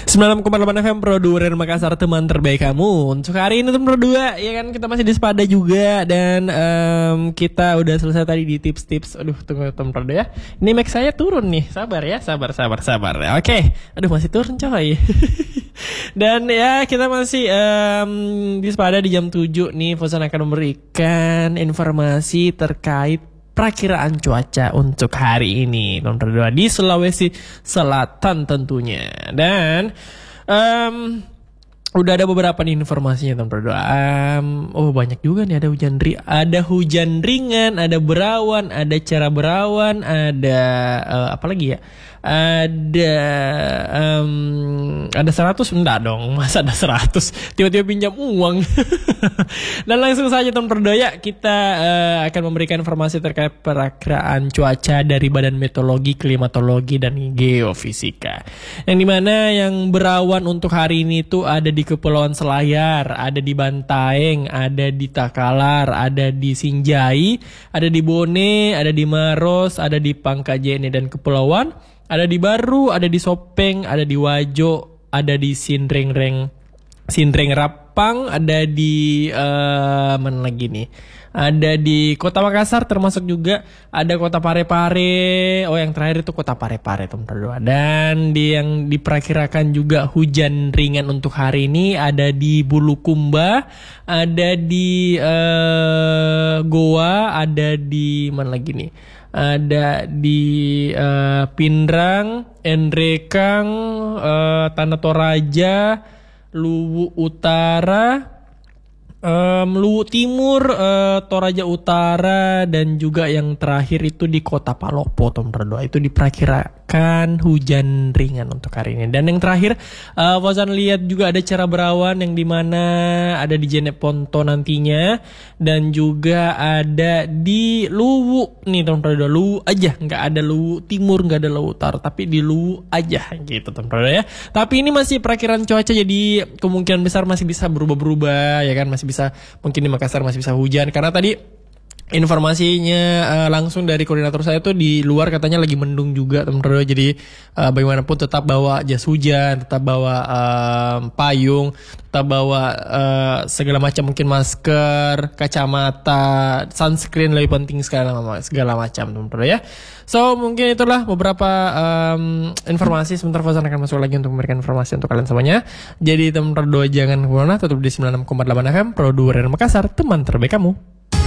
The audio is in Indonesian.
96,8 FM Pro 2 dari Makassar, teman terbaik kamu. Untuk hari ini teman Pro 2, ya kan, kita masih di Sepada juga. Dan kita udah selesai tadi di tips-tips. Aduh, tunggu teman Pro 2 ya. Ini mic saya turun nih, sabar ya, sabar. Oke, aduh masih turun coy. Dan ya kita masih di Sepada di jam 7 nih. Fauzan akan memberikan informasi terkait perakiraan cuaca untuk hari ini nomor 2 di Sulawesi Selatan tentunya. Dan udah ada beberapa nih informasinya nomor 2. Banyak juga nih, ada hujan ringan, ada berawan, ada cerah berawan, ada apa lagi ya? Ada 100, enggak dong, masa ada 100 tiba-tiba pinjam uang. Dan langsung saja teman berdaya, kita akan memberikan informasi terkait perakiraan cuaca dari Badan Meteorologi, Klimatologi, dan Geofisika. Yang dimana yang berawan untuk hari ini itu ada di Kepulauan Selayar, ada di Bantaeng, ada di Takalar, ada di Sinjai, ada di Bone, ada di Maros, ada di Pangkajene dan Kepulauan, ada di Baru, ada di Sopeng, ada di Wajo, ada di Sindreng Rapang, ada di mana lagi nih? Ada di Kota Makassar, termasuk juga ada Kota Parepare. Yang terakhir itu Kota Parepare teman berdua. Dan yang diperkirakan juga hujan ringan untuk hari ini ada di Bulukumba, ada di Goa, ada di mana lagi nih? Ada di Pindrang, Enrekang, Tanah Toraja, Luwu Utara, Luwu Timur, Toraja Utara, dan juga yang terakhir itu di Kota Palopo teman berdua. Itu diperkirakan hujan ringan untuk hari ini. Dan yang terakhir Fauzan lihat juga ada cerah berawan yang dimana ada di Jeneponto nantinya, dan juga ada di Luwu nih teman berdua. Luwu aja, nggak ada Luwu Timur, nggak ada Luwu Utara, tapi di Luwu aja gitu teman berdua ya. Tapi ini masih perakiraan cuaca, jadi kemungkinan besar masih bisa berubah-berubah ya kan, masih bisa, mungkin di Makassar masih bisa hujan, karena tadi informasinya langsung dari koordinator saya tuh di luar katanya lagi mendung juga teman-teman. Jadi bagaimanapun tetap bawa jas hujan, tetap bawa payung, tetap bawa segala macam, mungkin masker, kacamata, sunscreen lebih penting segala macam teman-teman ya. So mungkin itulah beberapa informasi. Sebentar Fauzan akan masuk lagi untuk memberikan informasi untuk kalian semuanya. Jadi teman-teman jangan kemana, tetap di 96,8 FM Pro 2 dari Makassar, teman terbaik kamu.